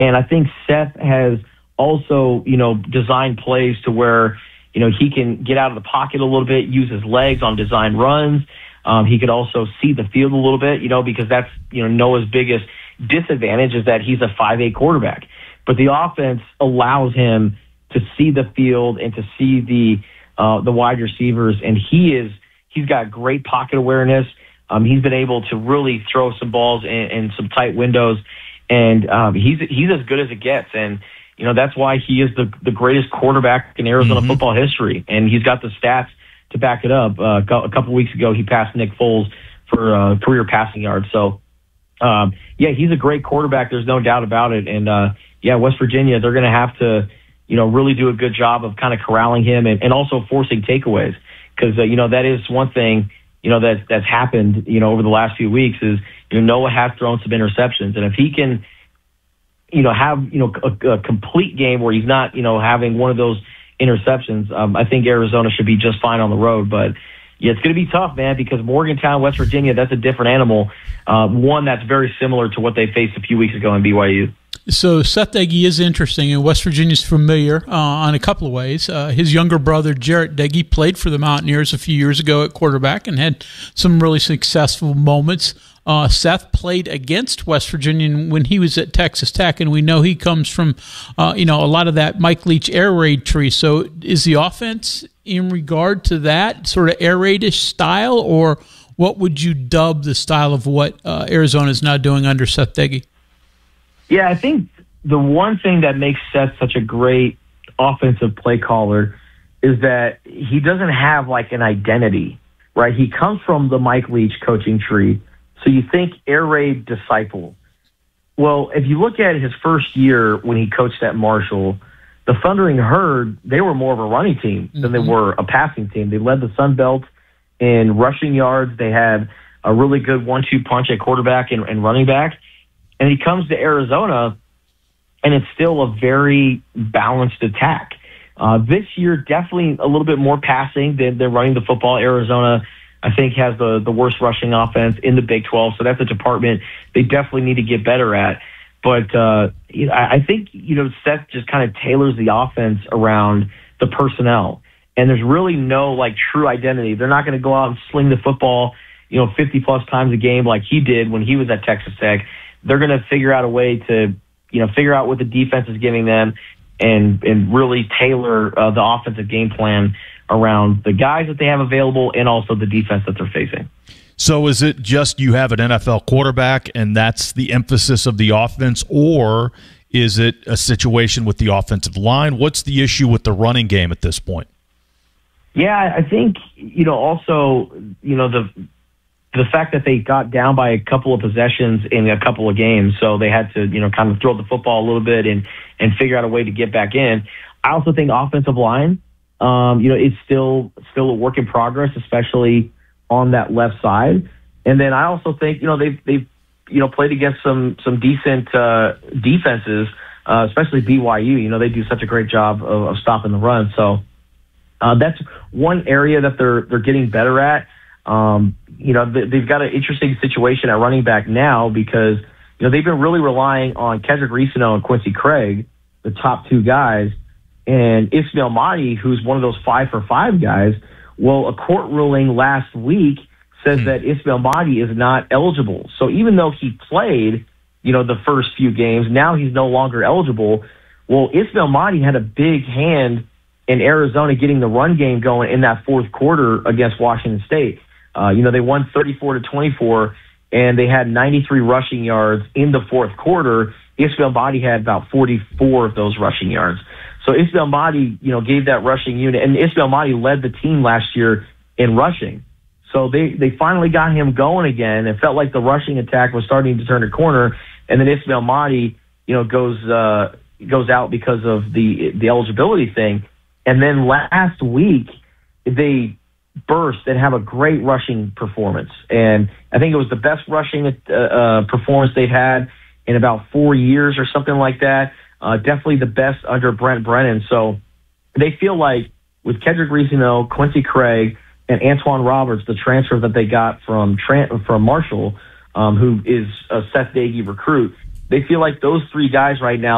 And I think Seth has also, designed plays to where, he can get out of the pocket a little bit, use his legs on design runs. He could also see the field a little bit, because that's, Noah's biggest disadvantage is that he's a 5'8" quarterback. But the offense allows him to see the field and to see the wide receivers, and he's got great pocket awareness. He's been able to really throw some balls in some tight windows, and he's as good as it gets. And that's why he is the greatest quarterback in Arizona football history, and he's got the stats to back it up. A couple weeks ago, he passed Nick Foles for career passing yards. So, he's a great quarterback. There's no doubt about it. And West Virginia, they're going to have to, really do a good job of kind of corralling him and also forcing takeaways, because that is one thing that's happened over the last few weeks is Noah has thrown some interceptions, and if he can have a complete game where he's not having one of those interceptions, I think Arizona should be just fine on the road. But it's going to be tough, man, because Morgantown, West Virginia, that's a different animal. One that's very similar to what they faced a few weeks ago in BYU. So Seth Doege is interesting, and West Virginia's familiar on a couple of ways. His younger brother, Jarrett Doege, played for the Mountaineers a few years ago at quarterback and had some really successful moments. Seth played against West Virginia when he was at Texas Tech, and we know he comes from, a lot of that Mike Leach air raid tree. So is the offense in regard to that sort of air raid-ish style, or what would you dub the style of what Arizona is now doing under Seth Doege? Yeah, I think the one thing that makes Seth such a great offensive play caller is that he doesn't have like an identity, right? He comes from the Mike Leach coaching tree. So you think air raid disciple. Well, if you look at his first year when he coached at Marshall, the Thundering Herd, they were more of a running team than they were a passing team. They led the Sun Belt in rushing yards. They had a really good 1-2 punch at quarterback and running back. And he comes to Arizona, and it's still a very balanced attack. This year, definitely a little bit more passing than they're running the football. Arizona, I think, has the worst rushing offense in the Big 12, so that's a department they definitely need to get better at. But I think Seth just kind of tailors the offense around the personnel, and there's really no true identity. They're not going to go out and sling the football 50-plus times a game like he did when he was at Texas Tech. They're going to figure out a way to figure out what the defense is giving them and really tailor the offensive game plan around the guys that they have available and also the defense that they're facing. So is it just you have an NFL quarterback and that's the emphasis of the offense, or is it a situation with the offensive line? What's the issue with the running game at this point? Yeah, I think, also, the fact that they got down by a couple of possessions in a couple of games, so they had to, kind of throw the football a little bit and figure out a way to get back in. I also think offensive line, it's still a work in progress, especially on that left side. And then I also think, they've played against some decent defenses, especially BYU. They do such a great job of stopping the run. So that's one area that they're getting better at. They've got an interesting situation at running back now because, they've been really relying on Kedrick Reesano and Quincy Craig, the top two guys, and Ismail Mahdi, who's one of those 5-for-5 guys. Well, a court ruling last week says that Ismail Mahdi is not eligible. So even though he played, the first few games, now he's no longer eligible. Well, Ismail Mahdi had a big hand in Arizona getting the run game going in that fourth quarter against Washington State. They won 34-24, and they had 93 rushing yards in the fourth quarter. Ismail Mahdi had about 44 of those rushing yards. So Ismail Mahdi, gave that rushing unit, and Ismail Mahdi led the team last year in rushing. So they finally got him going again. It felt like the rushing attack was starting to turn a corner, and then Ismail Mahdi, goes out because of the eligibility thing. And then last week, they burst and have a great rushing performance. And I think it was the best rushing performance they've had in about 4 years or something like that. Definitely the best under Brent Brennan. So they feel like with Kedrick Reesano, Quincy Craig, and Antoine Roberts, the transfer that they got from Marshall, who is a Seth Doege recruit, they feel like those three guys right now